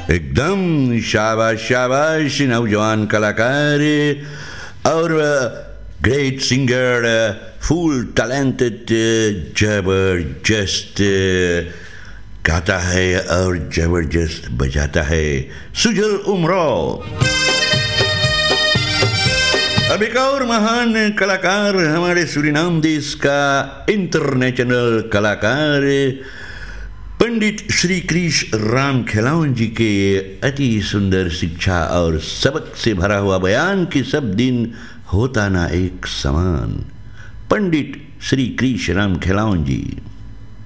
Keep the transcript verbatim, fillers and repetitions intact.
एकदम शाबाश शाबाश नौजवान कलाकार और ग्रेट सिंगर, फुल टैलेंटेड, जबरदस्त गाता है और जबरदस्त बजाता है सुजल उमराव। अब एक और महान कलाकार, हमारे सूरीनाम देश का इंटरनेशनल कलाकार पंडित श्री कृष राम खिलौन जी के अति सुंदर शिक्षा और सबक से भरा हुआ बयान कि सब दिन होता ना एक समान। पंडित श्री कृष राम खिलौन जी।